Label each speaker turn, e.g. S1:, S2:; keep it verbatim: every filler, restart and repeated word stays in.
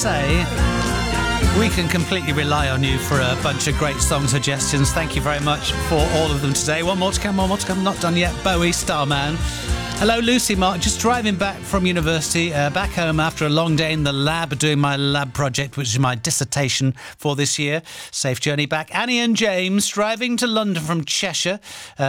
S1: say we can completely rely on you for a bunch of great song suggestions. Thank you very much for all of them today. One more to come, one more to come. Not done yet. Bowie, Starman. Hello, Lucy, Mark. Just driving back from university, uh, back home after a long day in the lab, doing my lab project, which is my dissertation for this year. Safe journey back. Annie and James, driving to London from Cheshire. Uh,